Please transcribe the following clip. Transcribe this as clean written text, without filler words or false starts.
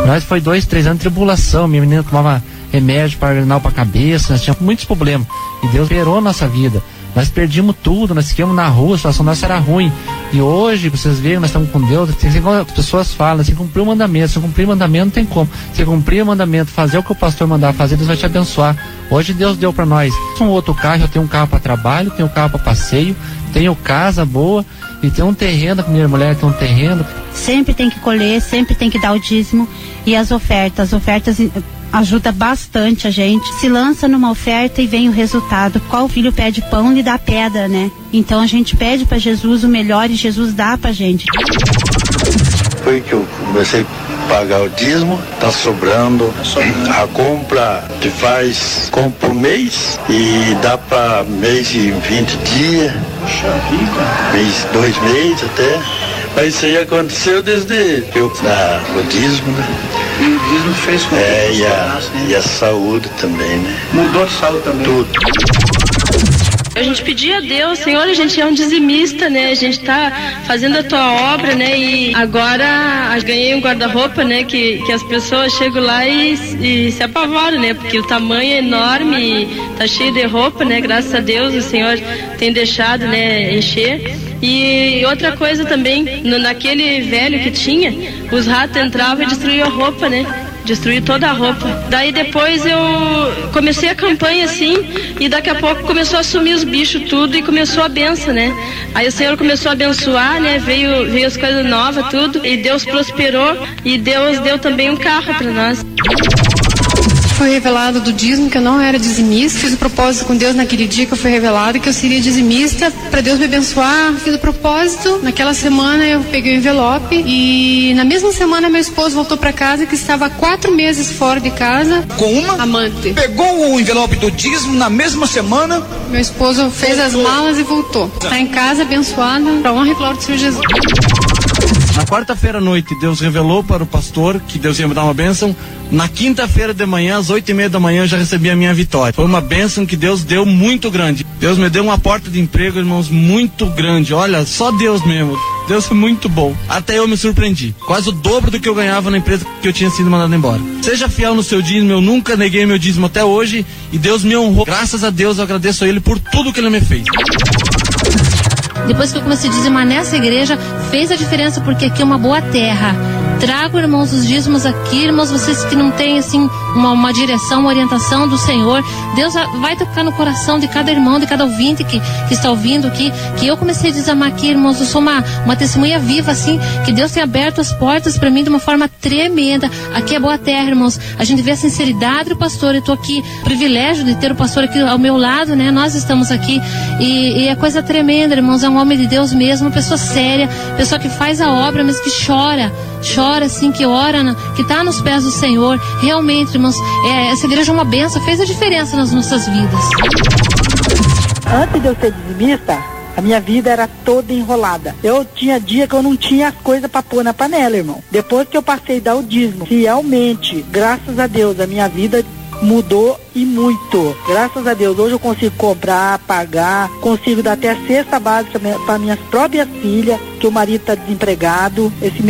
Nós foi 2, 3 anos de tribulação. Minha menina tomava remédio para a cabeça, nós tínhamos muitos problemas. E Deus liberou a nossa vida. Nós perdimos tudo, nós ficamos na rua, a situação nossa era ruim. E hoje, vocês veem, nós estamos com Deus, as pessoas falam, se cumprir o mandamento, se cumprir o mandamento não tem como. Se cumprir o mandamento, fazer o que o pastor mandar fazer, Deus vai te abençoar. Hoje Deus deu para nós um outro carro, eu tenho um carro para trabalho, tenho um carro para passeio, tenho casa boa e tenho um terreno, minha mulher tem um terreno. Sempre tem que colher, sempre tem que dar o dízimo e as ofertas ajuda bastante a gente. Se lança numa oferta e vem o resultado. Qual filho pede pão lhe dá pedra, né? Então a gente pede para Jesus o melhor e Jesus dá pra gente. Foi que eu comecei a pagar o dízimo, tá sobrando. A compra que faz, compra por mês e dá para mês e 20 dias, mês, 2 meses até. Mas isso aí aconteceu desde que eu o dízimo, né? E o dízimo fez com e a saúde também, né? Mudou a saúde também. Tudo. A gente pedia a Deus, Senhor, a gente é um dizimista, né? A gente tá fazendo a tua obra, né? E agora ganhei um guarda-roupa, né? Que as pessoas chegam lá e se apavoram, né? Porque o tamanho é enorme e tá cheio de roupa, né? Graças a Deus o Senhor tem deixado, né? Encher. E outra coisa também, naquele velho que tinha, os ratos entravam e destruíam a roupa, né? Destruiu toda a roupa. Daí depois eu comecei a campanha assim, e daqui a pouco começou a sumir os bichos tudo e começou a benção, né? Aí o Senhor começou a abençoar, né? Veio as coisas novas, tudo, e Deus prosperou, e Deus deu também um carro para nós. Foi revelado do dízimo que eu não era dizimista. Fiz o propósito com Deus naquele dia que eu fui revelado que eu seria dizimista para Deus me abençoar. Fiz o propósito. Naquela semana eu peguei o envelope e na mesma semana meu esposo voltou para casa, que estava há 4 meses fora de casa. Com uma amante. Pegou o envelope do dízimo na mesma semana. Meu esposo fez as malas e voltou. Está em casa abençoado, para honra e glória do Senhor Jesus. Na quarta-feira à noite, Deus revelou para o pastor que Deus ia me dar uma bênção. Na quinta-feira de manhã, às 8:30 da manhã, eu já recebi a minha vitória. Foi uma bênção que Deus deu muito grande. Deus me deu uma porta de emprego, irmãos, muito grande. Olha, só Deus mesmo. Deus é muito bom. Até eu me surpreendi. Quase o dobro do que eu ganhava na empresa que eu tinha sido mandado embora. Seja fiel no seu dízimo, eu nunca neguei meu dízimo até hoje e Deus me honrou. Graças a Deus, eu agradeço a Ele por tudo que Ele me fez. Depois que eu comecei a dizimar nessa igreja, fez a diferença, porque aqui é uma boa terra. Trago, irmãos, os dízimos aqui, irmãos, vocês que não têm, assim, uma direção, uma orientação do Senhor, Deus vai tocar no coração de cada irmão, de cada ouvinte que está ouvindo aqui, que eu comecei a dizimar aqui, irmãos, eu sou uma testemunha viva, assim, que Deus tem aberto as portas para mim de uma forma tremenda. Aqui é boa terra, irmãos, a gente vê a sinceridade do pastor. Eu tô aqui, privilégio de ter o pastor aqui ao meu lado, né, nós estamos aqui, e é coisa tremenda, irmãos, é um homem de Deus mesmo, uma pessoa séria, pessoa que faz a obra, mas que chora assim, que ora, que está nos pés do Senhor. Realmente, irmãos, essa igreja é uma bênção, fez a diferença nas nossas vidas. Antes de eu ser dizimista, a minha vida era toda enrolada. Eu tinha dia que eu não tinha as coisas para pôr na panela, irmão. Depois que eu passei a dar o dízimo, fielmente, graças a Deus, a minha vida mudou e muito. Graças a Deus, hoje eu consigo comprar, pagar, consigo dar até a cesta básica para minhas próprias filhas, que o marido está desempregado. Esse